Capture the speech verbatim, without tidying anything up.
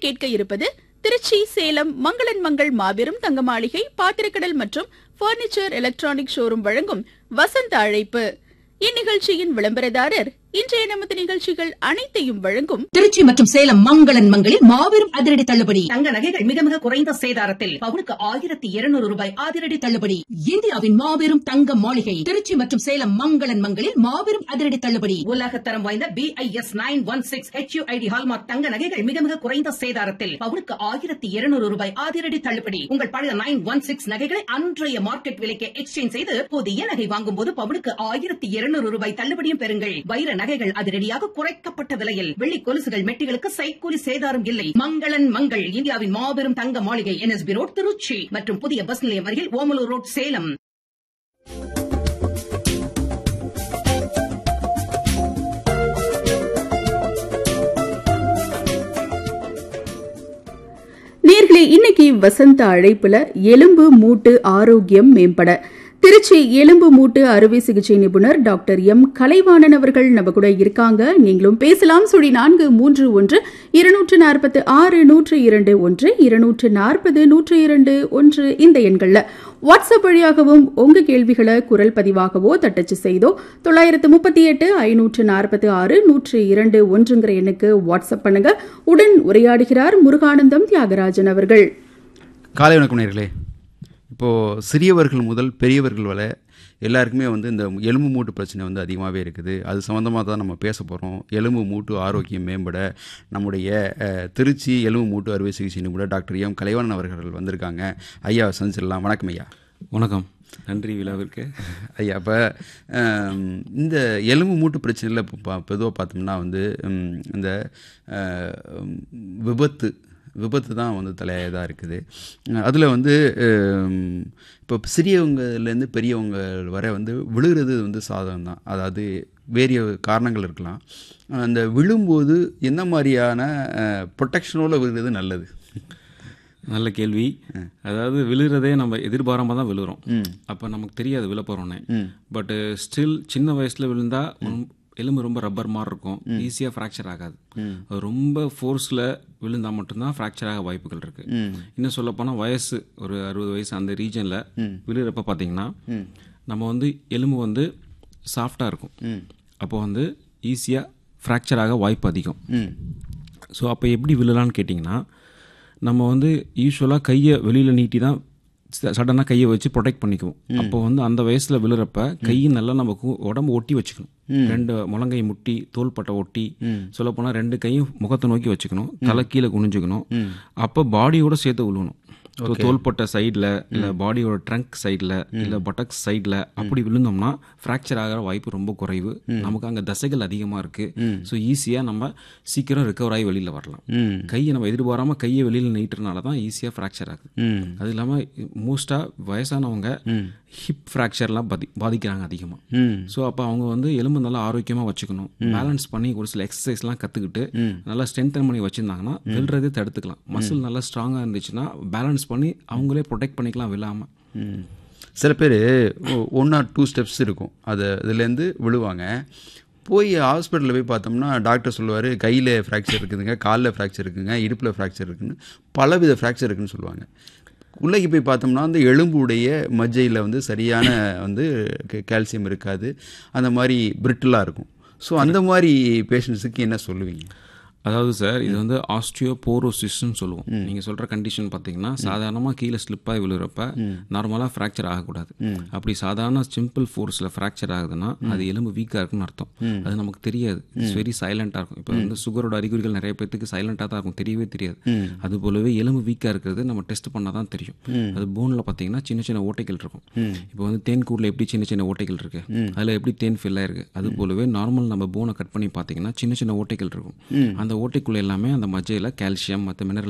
கேட்க இருப்பது திருச்சி சேலம் மங்களன் மங்கள் மாபெரும் தங்க மாளிகை பாத்திரக்கடல் மற்றும் பர்னிச்சர் எலக்ட்ரானிக் ஷோரூம் வழங்கும் வசந்த அழைப்பு. இந்நிகழ்ச்சியின் விளம்பரதாரர் இன்றைய நமது நிகழ்ச்சிகள் அனைத்தையும் வழங்கும் திருச்சி மற்றும் சேலம் மங்களன் மங்களில் மாபெரும் அதிரடி தள்ளுபடி. தங்க நகைகள் மிக மிக குறைந்த சேதாரத்தில் பவுனுக்கு ஆயிரத்தி இருநூறு ரூபாய் அதிரடி தள்ளுபடி. இந்தியாவின் மாபெரும் தங்க மாளிகை திருச்சி மற்றும் சேலம் மங்களன் மங்களில் மாபெரும் அதிரடி தள்ளுபடி. உலகத்தரம் வாய்ந்த B I S nine one six H you I D hallmark தங்க நகைகள் மிக மிக குறைந்த சேதாரத்தில் பவுனுக்கு ஆயிரத்தி இருநூறு ரூபாய் அதிரடி தள்ளுபடி. உங்கள் பழைய நைன் ஒன் சிக்ஸ் நகைகளை அன்றைய மார்க்கெட் விலைக்கு எக்ஸ்சேஞ்ச் செய்து புதிய நகை வாங்கும் போது பவுனுக்கு ஆயிரத்தி இருநூறு ரூபாய் தள்ளுபடியும் பெறுங்கள். வைர நகைகள் அதிரடியாக குறைக்கப்பட்ட விலையில், வெள்ளி கொலுசுகள் மெட்டிகளுக்கு சைக்கூலி சேதாரம் இல்லை. மங்களன் மங்கள் இந்தியாவின் மாபெரும் தங்க மாளிகை N S B road Trichy மற்றும் புதிய பஸ் நிலையம் அருகில் ஓமலூர் ரோட் சேலம். நேர்களே, இன்னைக்கு வசந்த அழைப்புல எலும்பு மூட்டு ஆரோக்கியம் மேம்பட திருச்சி எலும்பு மூட்டு அறுவை சிகிச்சை நிபுணர் டாக்டர் எம் கலைவாணன் அவர்கள் நம்ம கூட இருக்காங்க. நீங்களும் பேசலாம். சுழி நான்கு மூன்று ஒன்று இருநூற்று நாற்பத்து ஆறு நூற்று இரண்டு ஒன்று இருநூற்று நாற்பது நூற்று இரண்டு ஒன்று இந்த எண்கள்ல வாட்ஸ்அப் வழியாகவும் உங்க கேள்விகளை குரல் பதிவாகவோ தட்டச்சு செய்தோ தொள்ளாயிரத்து முப்பத்தி எட்டு ஐநூற்று நாற்பத்தி ஆறு நூற்று இரண்டு ஒன்றுங்கிற எண்ணுக்கு வாட்ஸ்அப் பண்ணுங்க. உடன் உரையாடுகிறார் முருகானந்தம் தியாகராஜன் அவர்கள். காலை வணக்கம் நேயர்களே. இப்போது சிறியவர்கள் முதல் பெரியவர்கள் வரை எல்லாருக்குமே வந்து இந்த எலும்பு மூட்டு பிரச்சனை வந்து அதிகமாகவே இருக்குது. அது சம்மந்தமாக தான் நம்ம பேச போகிறோம். எலும்பு மூட்டு ஆரோக்கியம் மேம்பட நம்முடைய திருச்சி எலும்பு மூட்டு அறுவை சிகிச்சை நிபுணர் டாக்டர் எம் கலைவாணன் அவர்கள் வந்திருக்காங்க. ஐயா சந்திச்சிடலாம். வணக்கம் ஐயா. வணக்கம், நன்றி விழாவிற்கு. ஐயா, இப்போ இந்த எலும்பு மூட்டு பிரச்சனையில் இப்போ பொதுவாக பார்த்தோம்னா வந்து இந்த விபத்து விபத்து தான் வந்து தலையாக இருக்குது. அதில் வந்து இப்போ சிறியவங்கலேருந்து பெரியவங்க வரை வந்து விழுகிறது வந்து சாதகம் தான். அதாவது வேறிய காரணங்கள் இருக்கலாம். அந்த விழும்போது என்ன மாதிரியான ப்ரொடெக்ஷனோடு விழுகிறது நல்லது? நல்ல கேள்வி. அதாவது விழுறதே நம்ம எதிர்பாராமல் தான் விழுறோம். அப்போ நமக்கு தெரியாது விழ போகிறோன்னே. பட்டு ஸ்டில் சின்ன வயசில் விழுந்தா எலும்பு ரொம்ப ரப்பர் மாதிரி இருக்கும், ஈஸியாக ஃப்ராக்சர் ஆகாது. ரொம்ப ஃபோர்ஸில் விழுந்தால் மட்டும்தான் ஃப்ராக்சர் ஆக வாய்ப்புகள் இருக்குது. இன்னும் சொல்லப்போனால் வயசு ஒரு அறுபது வயசு அந்த ரீஜனில் விழுறப்ப பார்த்தீங்கன்னா நம்ம வந்து எலும்பு வந்து சாஃப்டாக இருக்கும். அப்போ வந்து ஈஸியாக ஃப்ராக்சர் ஆக வாய்ப்பு அதிகம். ஸோ அப்போ எப்படி விழலான்னு கேட்டிங்கன்னா, நம்ம வந்து யூஸ்வலாக கையை வெளியில் நீட்டி தான் சடனாக கையை வச்சு ப்ரொடெக்ட் பண்ணிக்குவோம். அப்போ வந்து அந்த வயசில் விழுறப்ப கையை நல்லா நமக்கு உடம்பு ஒட்டி வச்சுக்கணும். ரெண்டு முழங்கை முட்டி தோள்பட்டை ஒட்டி, சொல்லப்போனால் ரெண்டு கையும் முகத்தை நோக்கி வச்சுக்கணும். தலை கீழே குனிஞ்சுக்கணும். அப்போ பாடியோட சேர்த்து விழுகணும். தோள்பட்டை சைடில் இல்லை பாடியோட ட்ரங்க் சைடில் இல்லை பட்டக்ஸ் சைடில் அப்படி விழுந்தோம்னா ஃப்ராக்சர் ஆகிற வாய்ப்பு ரொம்ப குறைவு. நமக்கு அங்கே தசைகள் அதிகமாக இருக்குது. ஸோ ஈஸியாக நம்ம சீக்கிரம் ரிகவர் ஆகி வெளியில் வரலாம். கையை நம்ம எதிர்பாராமல் கையை வெளியில் நீட்டுறதுனால தான் ஈஸியாக ஃப்ராக்சர் ஆகுது. அது இல்லாமல் மோஸ்ட்டாக வயசானவங்க ஹிப் ஃப்ராக்சர்லாம் பாதி பாதிக்கிறாங்க அதிகமாக. ஸோ அப்போ அவங்க வந்து எலும்பு நல்லா ஆரோக்கியமாக வச்சுக்கணும். பேலன்ஸ் பண்ணி ஒரு சில எக்ஸசைஸ்லாம் கற்றுக்கிட்டு நல்லா ஸ்ட்ரென்தன் பண்ணி வச்சுருந்தாங்கன்னா விழுறதே தடுத்துக்கலாம். மசில் நல்லா ஸ்ட்ராங்காக இருந்துச்சுன்னா பேலன்ஸ் பண்ணி அவங்களே ப்ரொடெக்ட் பண்ணிக்கலாம் விழாமல். சில பேர் ஒன் ஆர் டூ ஸ்டெப்ஸ் இருக்கும், அது இதுலேருந்து விழுவாங்க. போய் ஹாஸ்பிட்டலில் போய் பார்த்தோம்னா டாக்டர் சொல்லுவார் கையில் ஃப்ராக்சர் இருக்குதுங்க, காலில் ஃப்ராக்சர் இருக்குதுங்க, இடுப்பில் ஃப்ராக்சர் இருக்குதுன்னு பலவித ஃப்ராக்சர் இருக்குதுன்னு சொல்லுவாங்க. உள்ளே போய் பார்த்தோம்னா அந்த எலும்புடைய மஜ்ஜையில் வந்து சரியான வந்து கால்சியம் இருக்காது, அந்த மாதிரி பிரிட்டிலாக இருக்கும். ஸோ அந்த மாதிரி பேஷண்ட்ஸுக்கு என்ன சொல்லுவீங்க? அதாவது சார், இது வந்து ஆஸ்டியோபோரோசிஸ்ன்னு சொல்லுவோம். நீங்கள் சொல்கிற கண்டிஷன் பார்த்தீங்கன்னா சாதாரணமாக கீழே ஸ்லிப்பாகி விழுறப்ப நார்மலாக ஃப்ராக்சர் ஆகக்கூடாது. அப்படி சாதாரண சிம்பிள் ஃபோர்ஸில் ஃப்ராக்சர் ஆகுதுன்னா அது எலும்பு வீக்காக இருக்குன்னு அர்த்தம். அது நமக்கு தெரியாது. இட்ஸ் வெரி சைலண்ட்டாக இருக்கும். இப்போ வந்து சுகரோட அறிகுறிகள் நிறைய பேருக்கு சைலண்ட்டாக தான் இருக்கும், தெரியவே தெரியாது. அது போலவே எலும்பு வீக்காக இருக்கிறது நம்ம டெஸ்ட் பண்ணால் தான் தெரியும். அது போனில் பார்த்தீங்கன்னா சின்ன சின்ன ஓட்டைகள் இருக்கும். இப்போ வந்து தேன் கூட்டில் எப்படி சின்ன சின்ன ஓட்டைகள் இருக்குது, அதில் எப்படி தேன் ஃபில் ஆயிருக்கு, அது போலவே நார்மல் நம்ம போனை கட் பண்ணி பார்த்தீங்கன்னா சின்ன சின்ன ஓட்டைகள் இருக்கும். அந்த ஓட்டைக்குள்ள எல்லாமே அந்த மஜ்ஜையில் கால்சியம் மற்ற மினரல்